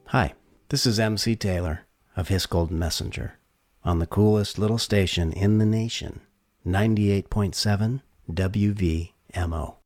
Hi, this is MC Taylor of His Golden Messenger on the coolest little station in the nation, 98.7 WVMO.